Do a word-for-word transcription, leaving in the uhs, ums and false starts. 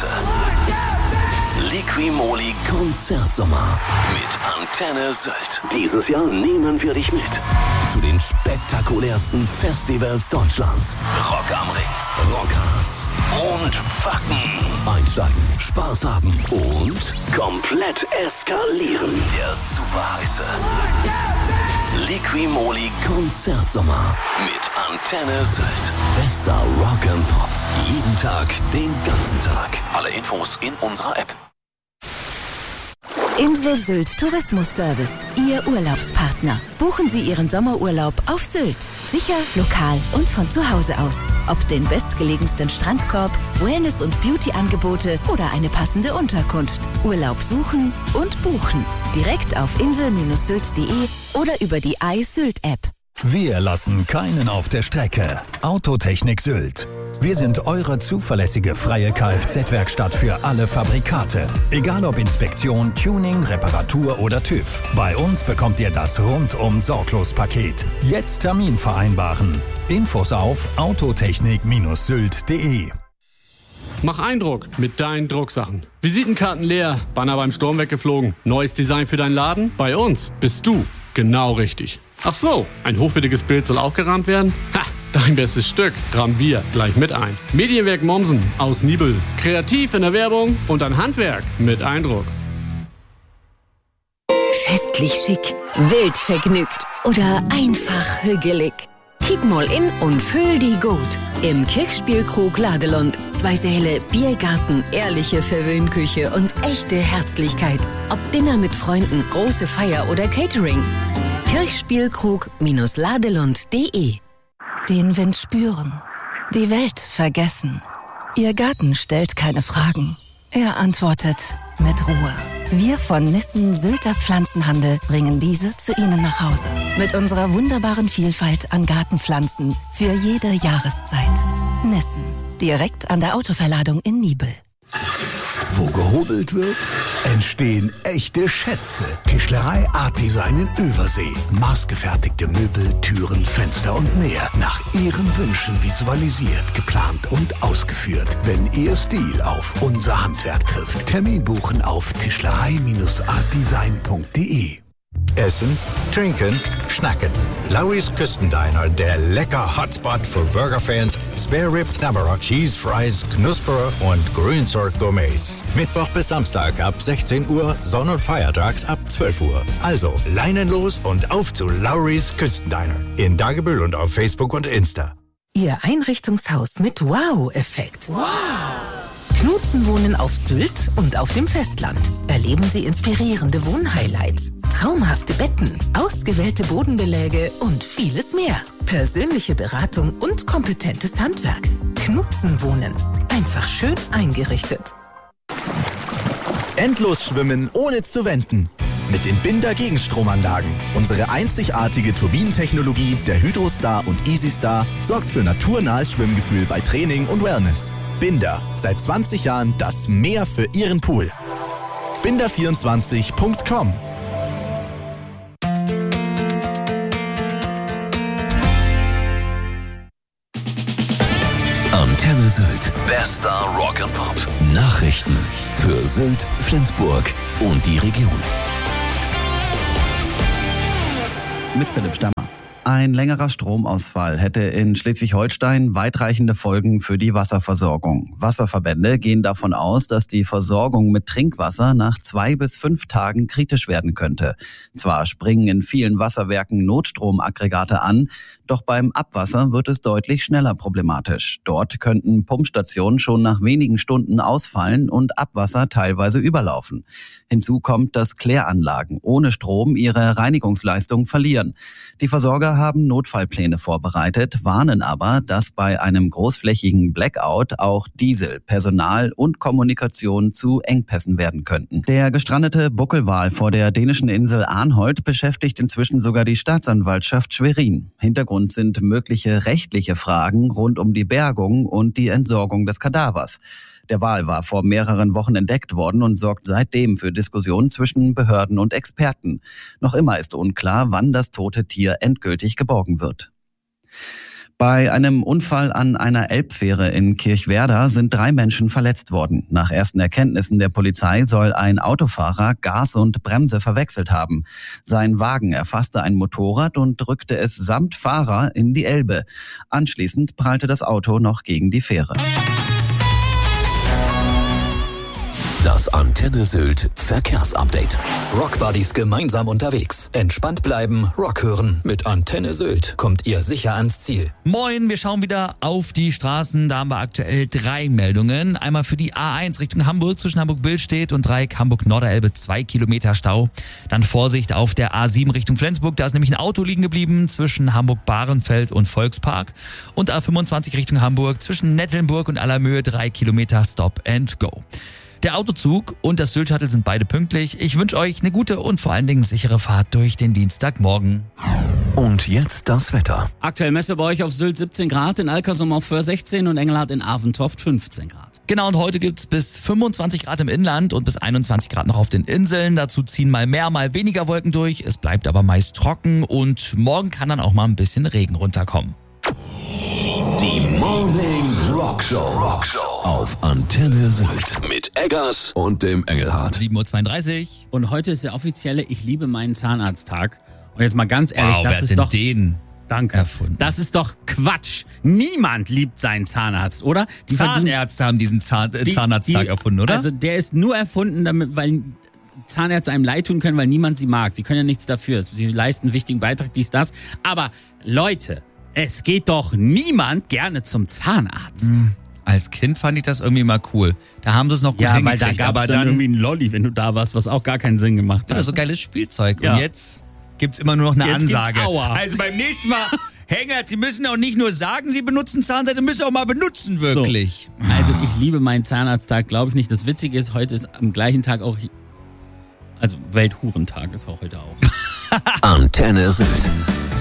heiße. Liqui-Moly Konzertsommer mit Antenne Sylt. Dieses Jahr nehmen wir dich mit zu den spektakulärsten Festivals Deutschlands. Rock am Ring, Rockharz und Wacken. Einsteigen, Spaß haben und komplett eskalieren. Der super heiße Liqui-Moly Konzertsommer mit Antenne Sylt. Bester Rock and Pop. Jeden Tag, den ganzen Tag. Alle Infos in unserer App. Insel Sylt Tourismus Service, Ihr Urlaubspartner. Buchen Sie Ihren Sommerurlaub auf Sylt. Sicher, lokal und von zu Hause aus. Ob den bestgelegensten Strandkorb, Wellness- und Beauty-Angebote oder eine passende Unterkunft. Urlaub suchen und buchen. Direkt auf insel Sylt punkt de oder über die iSylt-App. Wir lassen keinen auf der Strecke. Autotechnik Sylt. Wir sind eure zuverlässige freie Kfz-Werkstatt für alle Fabrikate. Egal ob Inspektion, Tuning, Reparatur oder TÜV. Bei uns bekommt ihr das Rundum-Sorglos-Paket. Jetzt Termin vereinbaren. Infos auf autotechnik Sylt punkt de. Mach Eindruck mit deinen Drucksachen. Visitenkarten leer, Banner beim Sturm weggeflogen. Neues Design für deinen Laden? Bei uns bist du genau richtig. Ach so, ein hochwertiges Bild soll auch gerahmt werden? Ha, dein bestes Stück rahmen wir gleich mit ein. Medienwerk Mommsen aus Nibel. Kreativ in der Werbung und ein Handwerk mit Eindruck. Festlich schick, wild vergnügt oder einfach hügelig. Kick mal in und fühl die gut. Im Kirchspielkrug Ladelund. Zwei Säle, Biergarten, ehrliche Verwöhnküche und echte Herzlichkeit. Ob Dinner mit Freunden, große Feier oder Catering. Kirchspielkrug Ladelund punkt de. Den Wind spüren. Die Welt vergessen. Ihr Garten stellt keine Fragen. Er antwortet mit Ruhe. Wir von Nissen Sylter Pflanzenhandel bringen diese zu Ihnen nach Hause. Mit unserer wunderbaren Vielfalt an Gartenpflanzen für jede Jahreszeit. Nissen. Direkt an der Autoverladung in Nibel. Wo gehobelt wird, entstehen echte Schätze. Tischlerei Art Design in Übersee. Maßgefertigte Möbel, Türen, Fenster und mehr. Nach Ihren Wünschen visualisiert, geplant und ausgeführt. Wenn Ihr Stil auf unser Handwerk trifft. Termin buchen auf tischlerei art design punkt de. Essen, trinken, schnacken. Lowry's Küstendiner, der lecker Hotspot für Burgerfans, Spare Ribs, Knabberer, Cheese Fries, Knusperer und Grünzeug Gourmets. Mittwoch bis Samstag ab sechzehn Uhr, Sonn- und Feiertags ab zwölf Uhr. Also Leinen los und auf zu Lowry's Küstendiner. In Dagebüll und auf Facebook und Insta. Ihr Einrichtungshaus mit Wow-Effekt. Wow! Knutzen wohnen auf Sylt und auf dem Festland. Erleben Sie inspirierende Wohnhighlights, traumhafte Betten, ausgewählte Bodenbeläge und vieles mehr. Persönliche Beratung und kompetentes Handwerk. Knutzen wohnen. Einfach schön eingerichtet. Endlos schwimmen, ohne zu wenden. Mit den Binder Gegenstromanlagen. Unsere einzigartige Turbinentechnologie, der Hydrostar und EasyStar, sorgt für naturnahes Schwimmgefühl bei Training und Wellness. Binder, seit zwanzig Jahren das Meer für Ihren Pool. binder vierundzwanzig punkt com. Antenne Sylt. Bester Rock and Pop. Nachrichten für Sylt, Flensburg und die Region. Mit Philipp Stammer. Ein längerer Stromausfall hätte in Schleswig-Holstein weitreichende Folgen für die Wasserversorgung. Wasserverbände gehen davon aus, dass die Versorgung mit Trinkwasser nach zwei bis fünf Tagen kritisch werden könnte. Zwar springen in vielen Wasserwerken Notstromaggregate an, doch beim Abwasser wird es deutlich schneller problematisch. Dort könnten Pumpstationen schon nach wenigen Stunden ausfallen und Abwasser teilweise überlaufen. Hinzu kommt, dass Kläranlagen ohne Strom ihre Reinigungsleistung verlieren. Die Versorger haben Notfallpläne vorbereitet, warnen aber, dass bei einem großflächigen Blackout auch Diesel, Personal und Kommunikation zu Engpässen werden könnten. Der gestrandete Buckelwal vor der dänischen Insel Arnholt beschäftigt inzwischen sogar die Staatsanwaltschaft Schwerin. Hintergrund sind mögliche rechtliche Fragen rund um die Bergung und die Entsorgung des Kadavers. Der Wal war vor mehreren Wochen entdeckt worden und sorgt seitdem für Diskussionen zwischen Behörden und Experten. Noch immer ist unklar, wann das tote Tier endgültig geborgen wird. Bei einem Unfall an einer Elbfähre in Kirchwerder sind drei Menschen verletzt worden. Nach ersten Erkenntnissen der Polizei soll ein Autofahrer Gas und Bremse verwechselt haben. Sein Wagen erfasste ein Motorrad und drückte es samt Fahrer in die Elbe. Anschließend prallte das Auto noch gegen die Fähre. Das Antenne Sylt Verkehrsupdate. Rockbuddies gemeinsam unterwegs. Entspannt bleiben, Rock hören. Mit Antenne Sylt kommt ihr sicher ans Ziel. Moin, wir schauen wieder auf die Straßen. Da haben wir aktuell drei Meldungen. Einmal für die A eins Richtung Hamburg zwischen Hamburg-Billstedt und Dreieck Hamburg-Norderelbe, zwei Kilometer Stau. Dann Vorsicht auf der A sieben Richtung Flensburg. Da ist nämlich ein Auto liegen geblieben zwischen Hamburg-Bahrenfeld und Volkspark. Und A fünfundzwanzig Richtung Hamburg zwischen Nettelnburg und Allermöhe, drei Kilometer Stop and Go. Der Autozug und das Sylt-Shuttle sind beide pünktlich. Ich wünsche euch eine gute und vor allen Dingen sichere Fahrt durch den Dienstagmorgen. Und jetzt das Wetter. Aktuell Messe bei euch auf Sylt siebzehn Grad, in Alkersum auf Föhr sechzehn und Engelhardt in Aventoft fünfzehn Grad. Genau, und heute gibt's bis fünfundzwanzig Grad im Inland und bis einundzwanzig Grad noch auf den Inseln. Dazu ziehen mal mehr, mal weniger Wolken durch. Es bleibt aber meist trocken und morgen kann dann auch mal ein bisschen Regen runterkommen. Die Morning Rock Show. Rock Show auf Antenne Sylt mit Eggers und dem Engelhardt. sieben Uhr zweiunddreißig. Und heute ist der offizielle Ich liebe meinen Zahnarzttag. Und jetzt mal ganz ehrlich, Wow, das wer ist hat doch... den Danke. erfunden? Das ist doch Quatsch. Niemand liebt seinen Zahnarzt, oder? Die Zahnärzte haben diesen Zahn, äh, die- Zahnarzttag die- erfunden, oder? Also der ist nur erfunden, damit, weil Zahnärzte einem leid tun können, weil niemand sie mag. Sie können ja nichts dafür. Sie leisten einen wichtigen Beitrag, dies, das. Aber Leute, es geht doch niemand gerne zum Zahnarzt. Mhm. Als Kind fand ich das irgendwie mal cool. Da haben sie es noch gut Ja, weil hingekriegt. da gab es aber dann, dann irgendwie einen Lolli, wenn du da warst, was auch gar keinen Sinn gemacht hat. ja, so geiles Spielzeug. Ja. Und jetzt gibt's immer nur noch eine Jetzt gibt's Ansage. Aua. Also beim nächsten Mal, Hängert, Sie müssen auch nicht nur sagen, Sie benutzen Zahnseide, Sie müssen auch mal benutzen, wirklich. So. Also ich liebe meinen Zahnarzttag, glaube ich nicht. Das Witzige ist, heute ist am gleichen Tag auch, also Welthurentag ist auch heute auch. Antenne Sylt.